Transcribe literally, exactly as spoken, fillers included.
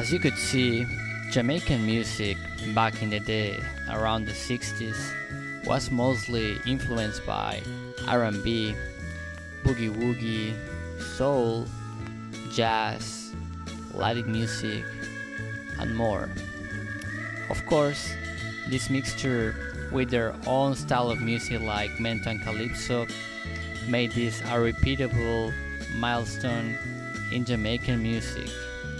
As you could see, Jamaican music back in the day, around the sixties, was mostly influenced by R and B, boogie woogie, soul, jazz, Latin music, and more. Of course, this mixture with their own style of music like Mento and Calypso made this a repeatable milestone in Jamaican music.